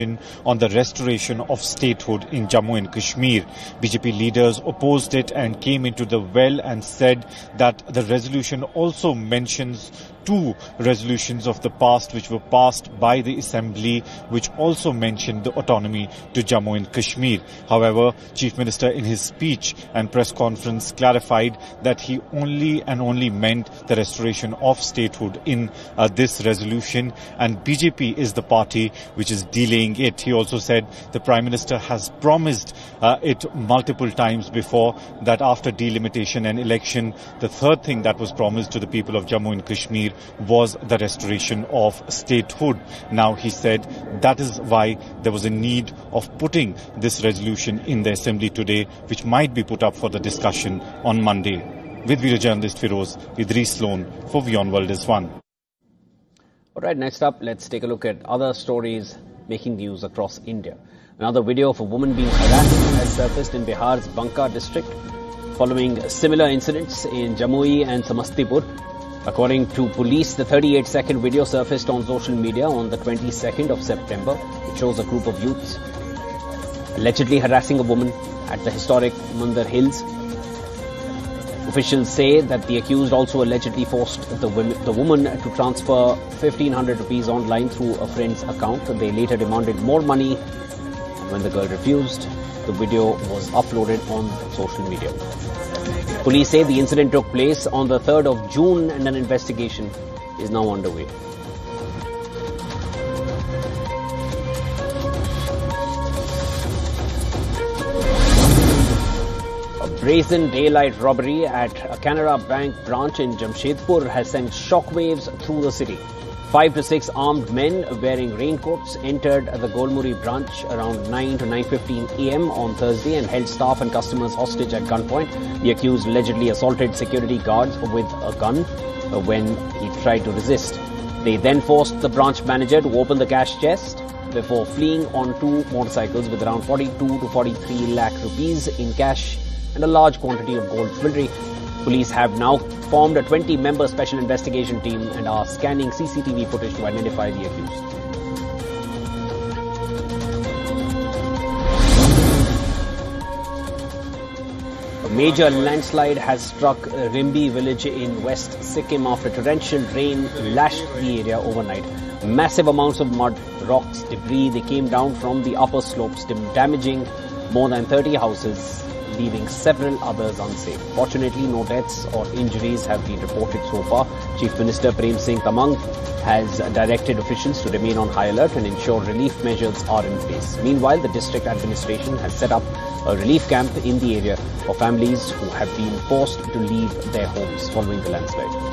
on the restoration of statehood in Jammu and Kashmir. BJP leaders opposed it and came into the well and said that the resolution also mentions two resolutions of the past which were passed by the Assembly, which also mentioned the autonomy to Jammu and Kashmir. However, Chief Minister in his speech and press conference clarified that he only meant the restoration of statehood in this resolution, and BJP is the party which is delaying it. He also said the Prime Minister has promised it multiple times before that after delimitation and election, the third thing that was promised to the people of Jammu and Kashmir was the restoration of statehood. Now he said that is why there was a need of putting this resolution in the Assembly today, which might be put up for the discussion on Monday. With video journalist Firoz, Idris Sloan for WION World is One. All right, next up, let's take a look at other stories making news across India. Another video of a woman being harassed has surfaced in Bihar's Banka district following similar incidents in Jamui and Samastipur. According to police, the 38-second video surfaced on social media on the 22nd of September. It shows a group of youths allegedly harassing a woman at the historic Mandar Hills. Officials say that the accused also allegedly forced the woman to transfer 1,500 rupees online through a friend's account. They later demanded more money, and when the girl refused, the video was uploaded on social media. Police say the incident took place on the 3rd of June and an investigation is now underway. Brazen daylight robbery at a Canara Bank branch in Jamshedpur has sent shockwaves through the city. 5 to 6 armed men wearing raincoats entered the Golmuri branch around 9 to 9:15 a.m. on Thursday and held staff and customers hostage at gunpoint. The accused allegedly assaulted security guards with a gun when he tried to resist. They then forced the branch manager to open the cash chest before fleeing on 2 motorcycles with around 42 to 43 lakh rupees in cash and a large quantity of gold jewellery. Police have now formed a 20-member special investigation team and are scanning CCTV footage to identify the accused. A major landslide has struck Rimbi village in West Sikkim after torrential rain lashed the area overnight. Massive amounts of mud, rocks, debris, they came down from the upper slopes, damaging more than 30 houses, leaving several others unsafe. Fortunately, no deaths or injuries have been reported so far. Chief Minister Prem Singh Tamang has directed officials to remain on high alert and ensure relief measures are in place. Meanwhile, the district administration has set up a relief camp in the area for families who have been forced to leave their homes following the landslide.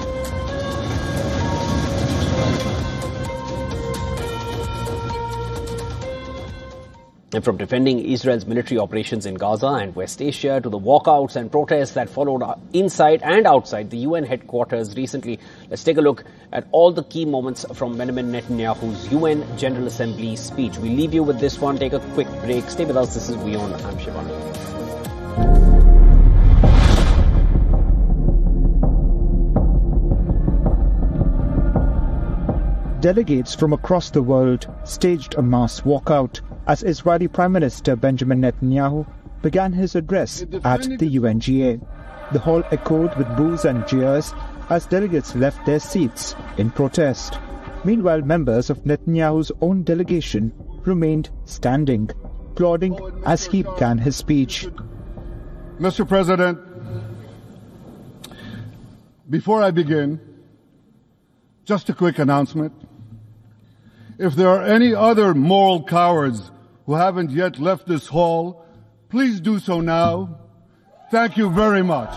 And from defending Israel's military operations in Gaza and West Asia to the walkouts and protests that followed inside and outside the UN headquarters recently, let's take a look at all the key moments from Benjamin Netanyahu's UN General Assembly speech. We leave you with this one. Take a quick break. Stay with us. This is WION. I'm Shivan. Delegates from across the world staged a mass walkout as Israeli Prime Minister Benjamin Netanyahu began his address at the UNGA. The hall echoed with boos and jeers as delegates left their seats in protest. Meanwhile, members of Netanyahu's own delegation remained standing, applauding as he began his speech. Mr. President, before I begin, just a quick announcement. If there are any other moral cowards who haven't yet left this hall, please do so now. Thank you very much.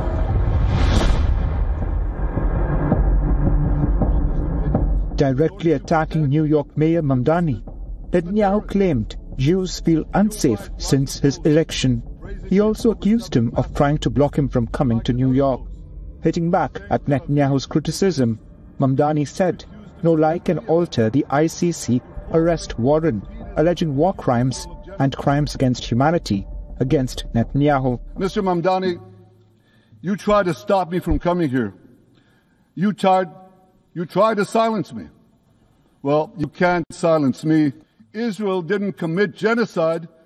Directly attacking New York Mayor Mamdani, Netanyahu claimed Jews feel unsafe since his election. He also accused him of trying to block him from coming to New York. Hitting back at Netanyahu's criticism, Mamdani said no lie can alter the ICC arrest warrant alleging war crimes and crimes against humanity against Netanyahu. Mr. Mamdani, you tried to stop me from coming here. You tried to silence me. Well, you can't silence me. Israel didn't commit genocide,